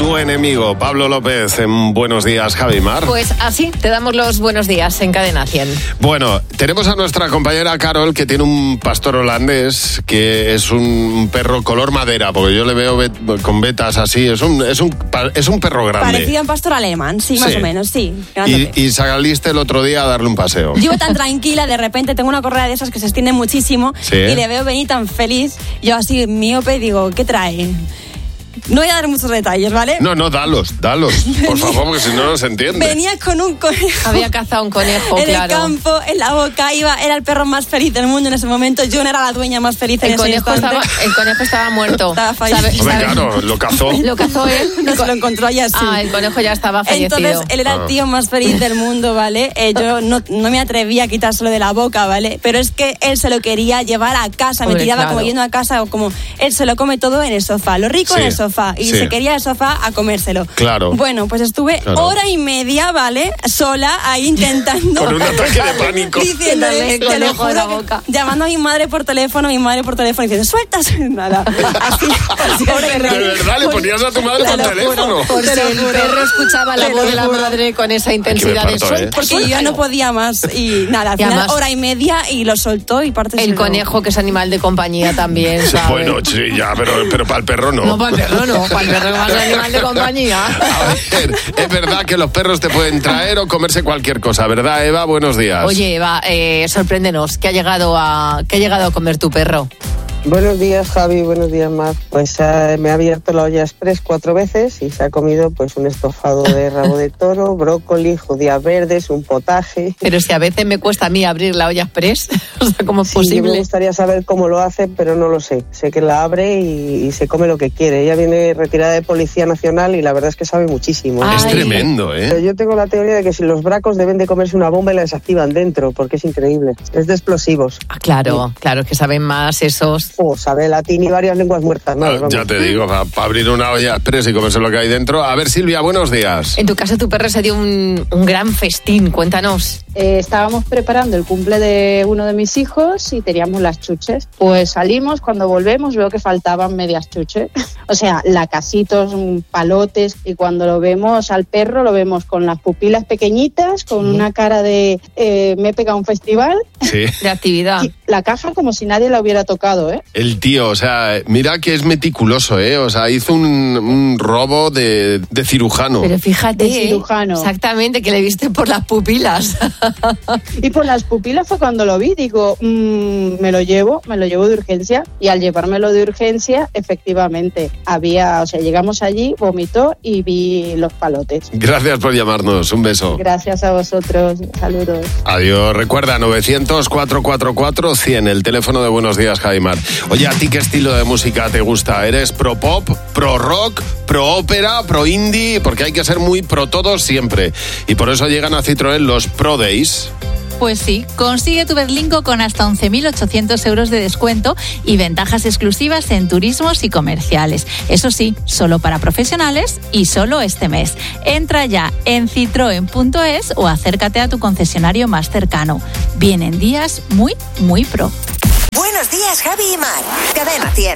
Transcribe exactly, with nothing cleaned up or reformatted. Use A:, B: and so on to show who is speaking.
A: tu enemigo, Pablo López, en Buenos Días, Javi Mar.
B: Pues así, te damos los buenos días en Cadena cien.
A: Bueno, tenemos a nuestra compañera Carol, que tiene un pastor holandés, que es un perro color madera, porque yo le veo bet- con vetas así, es un, es un, es un perro grande.
C: Parecido a un pastor alemán, sí, más
A: Sí.
C: o menos, sí.
A: Y, y saliste el otro día a darle un paseo.
C: Yo tan tranquila, de repente tengo una correa de esas que se extiende muchísimo,
A: Sí.
C: y le veo venir tan feliz, yo así miope digo, ¿qué trae? No voy a dar muchos detalles, ¿vale?
A: No, no, dalos, dalos, por favor, porque si no, no se entiende.
C: Venía con un conejo.
B: Había cazado un conejo,
C: en
B: claro.
C: el campo, en la boca, iba, era el perro más feliz del mundo en ese momento. Yo no era la dueña más feliz en
B: El
C: ese
B: conejo,
C: instante.
B: estaba, el conejo estaba muerto.
C: Estaba fallecido.
B: ¿Sabe-
A: Hombre,
B: sabe-
A: claro, lo cazó.
B: Lo cazó él.
C: No se lo encontró allá así.
B: Ah, el conejo ya estaba fallecido.
C: Entonces, él era el tío más feliz del mundo, ¿vale? Eh, yo no, no me atrevía a quitárselo de la boca, ¿vale? Pero es que él se lo quería llevar a casa, me
B: Hombre,
C: tiraba
B: claro.
C: como yendo a casa, o como él se lo come todo en el sofá, lo rico
A: Sí,
C: en el sofá, y
A: sí.
C: se quería el sofá a comérselo.
A: Claro.
C: Bueno, pues estuve
A: Claro.
C: hora y media, ¿vale? Sola, ahí intentando...
A: Con un ataque de pánico.
C: Diciéndole,
B: El
C: te lo
B: conejo de la
C: juro,
B: boca.
C: llamando a mi madre por teléfono, mi madre por teléfono, diciendo, sueltas, nada. Así, así,
B: Pobre
C: así,
A: ¿De verdad le ponías a tu madre
C: Te
A: por
C: lo juro.
A: teléfono?
B: Por
C: Te
B: si
C: lo
B: el
C: juro.
B: perro escuchaba la
C: Te
B: voz
C: lo
B: de la
C: juro.
B: madre con esa
A: Aquí
B: intensidad
A: me
B: de
A: parto,
B: suel-
A: ¿eh?
C: Porque yo ya no podía más y nada, al
B: Y
C: final
B: además-
C: hora y media y lo soltó y parte
B: El conejo, que es animal de compañía también, ¿sabes?
A: Bueno, sí, ya, pero, pero para el perro no.
B: No, para el perro no, para el perro más animal de compañía.
A: A ver, es verdad que los perros te pueden traer o comerse cualquier cosa, ¿verdad, Eva? Buenos días.
B: Oye, Eva, eh, sorpréndenos, ¿qué ha llegado a qué ha llegado a comer tu perro?
D: Buenos días, Javi, buenos días, Mar. Pues eh, me ha abierto la olla express cuatro veces y se ha comido pues un estofado de rabo de toro, brócoli, judías verdes, un potaje.
B: Pero si a veces me cuesta a mí abrir la olla express, o sea, ¿cómo es
D: Sí, yo me
B: posible?
D: gustaría saber cómo lo hace, pero no lo sé. Sé que la abre y, y se come lo que quiere. Ella viene retirada de Policía Nacional y la verdad es que sabe muchísimo.
B: Ah,
A: Es
B: Ay.
A: tremendo,
D: Pero
A: ¿eh?
D: yo tengo la teoría de que si los bracos deben de comerse una bomba y la desactivan dentro, porque es increíble. Es de explosivos.
B: Ah, claro, claro, que saben más esos.
D: O sabe latín y varias lenguas muertas. ¿no?
A: Ah,
D: Vamos.
A: ya te digo, para abrir una olla express y comerse lo que hay dentro. A ver, Silvia, buenos días.
B: En tu caso, tu perro se dio un, un gran festín, cuéntanos.
E: Eh, estábamos preparando el cumple de uno de mis hijos y teníamos las chuches. Pues salimos, cuando volvemos veo que faltaban medias chuches. O sea, lacasitos, mm, palotes. Y cuando lo vemos al perro, lo vemos con las pupilas pequeñitas, con
B: Sí.
E: una cara de eh, me he pegado un festival.
A: Sí.
B: De actividad.
E: Y la caja como si nadie la hubiera tocado, ¿eh?
A: El tío, o sea, mira que es meticuloso, ¿eh? O sea, hizo un, un robo de, de cirujano.
B: Pero fíjate,
E: De
B: ¿eh?
E: cirujano.
B: Exactamente, que le viste por las pupilas.
E: Y por las pupilas fue cuando lo vi, digo, mmm, me lo llevo, me lo llevo de urgencia. Y al llevármelo de urgencia, efectivamente, había, o sea, llegamos allí, vomitó y vi los palotes.
A: Gracias por llamarnos, un beso.
E: Gracias a vosotros, saludos.
A: Adiós, recuerda, novecientos, cuatrocientos cuarenta y cuatro, cien, el teléfono de Buenos Días, Jaimar. Oye, ¿a ti qué estilo de música te gusta? ¿Eres pro pop, pro rock, pro ópera, pro indie? Porque hay que ser muy pro todos siempre. Y por eso llegan a Citroën los Pro Days.
F: Pues sí, consigue tu Berlingo con hasta once mil ochocientos euros de descuento y ventajas exclusivas en turismos y comerciales. Eso sí, solo para profesionales y solo este mes. Entra ya en citroen punto es o acércate a tu concesionario más cercano. Vienen días muy, muy pro.
G: Buenos días, Javi y Mar. Cadena cien.